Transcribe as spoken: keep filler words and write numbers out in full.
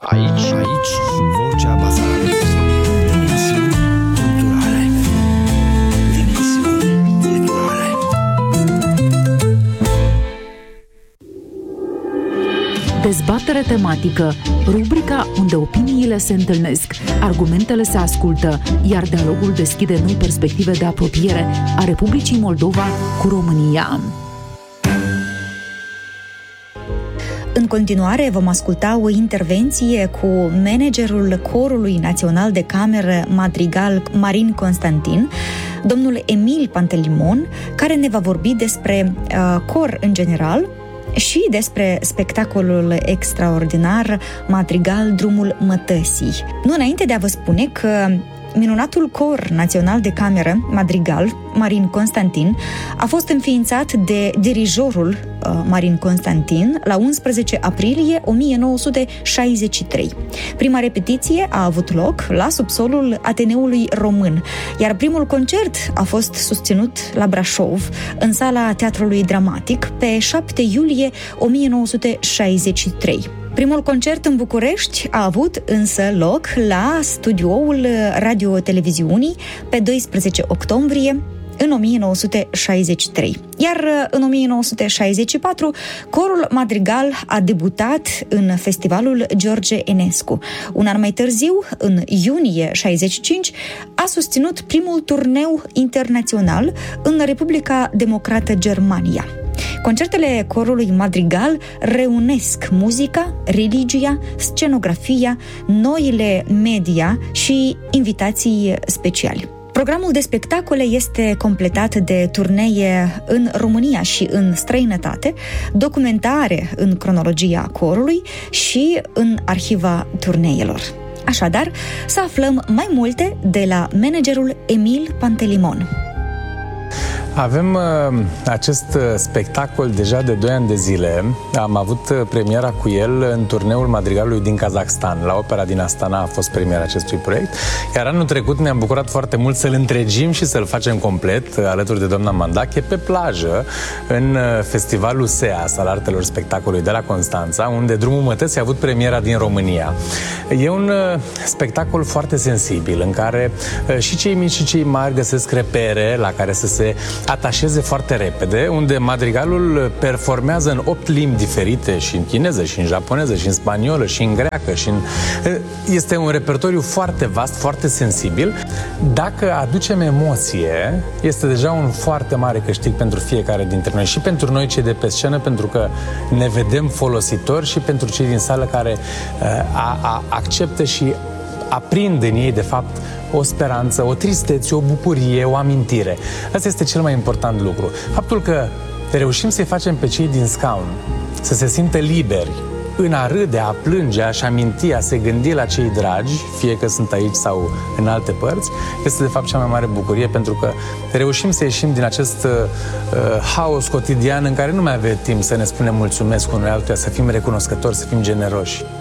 Aici, aici, Vocea Basarabiei. Dimensiuni culturale. Dimensiuni culturale. Dezbatere tematică, rubrica unde opiniile se întâlnesc, argumentele se ascultă, iar dialogul deschide noi perspective de apropiere a Republicii Moldova cu România. În continuare vom asculta o intervenție cu managerul Corului Național de Cameră Madrigal Marin Constantin, domnul Emil Pantelimon, care ne va vorbi despre uh, cor în general și despre spectacolul extraordinar Madrigal Drumul Mătăsii. Nu înainte de a vă spune că minunatul Cor Național de Cameră Madrigal Marin Constantin a fost înființat de dirijorul uh, Marin Constantin la unsprezece aprilie o mie nouă sute șaizeci și trei. Prima repetiție a avut loc la subsolul Ateneului Român, iar primul concert a fost susținut la Brașov, în sala Teatrului Dramatic, pe șapte iulie o mie nouă sute șaizeci și trei. Primul concert în București a avut însă loc la studioul Radio-Televiziunii pe doisprezece octombrie în o mie nouă sute șaizeci și trei. Iar în o mie nouă sute șaizeci și patru, Corul Madrigal a debutat în Festivalul George Enescu. Un an mai târziu, în iunie șaizeci și cinci, a susținut primul turneu internațional în Republica Democrată Germania. Concertele Corului Madrigal reunesc muzica, religia, scenografia, noile media și invitații speciali. Programul de spectacole este completat de turnee în România și în străinătate, documentare în cronologia corului și în arhiva turneelor. Așadar, să aflăm mai multe de la managerul Emil Pantelimon. Avem uh, acest uh, spectacol deja de doi ani de zile. Am avut uh, premiera cu el în turneul Madrigalului din Kazakhstan. La Opera din Astana a fost premiera acestui proiect. Iar anul trecut ne-am bucurat foarte mult să-l întregim și să-l facem complet uh, alături de doamna Mandache pe plajă în uh, festivalul SEAS al Artelor Spectacolului de la Constanța, unde Drumul Mătăsii a avut premiera din România. E un uh, spectacol foarte sensibil, în care uh, și cei mici și cei mari găsesc repere la care să se atașeze foarte repede, unde Madrigalul performează în opt limbi diferite, și în chineză, și în japoneză, și în spaniolă, și în greacă, și în... Este un repertoriu foarte vast, foarte sensibil. Dacă aducem emoție, este deja un foarte mare câștig pentru fiecare dintre noi, și pentru noi cei de pe scenă, pentru că ne vedem folositori, și pentru cei din sală care a, a, acceptă și aprind în ei, de fapt, o speranță, o tristețe, o bucurie, o amintire. Asta este cel mai important lucru. Faptul că reușim să-i facem pe cei din scaun să se simtă liberi în a râde, a plânge, a-și aminti, a se gândi la cei dragi, fie că sunt aici sau în alte părți, este de fapt cea mai mare bucurie, pentru că reușim să ieșim din acest uh, haos cotidian în care nu mai avem timp să ne spunem mulțumesc unui altuia, să fim recunoscători, să fim generoși.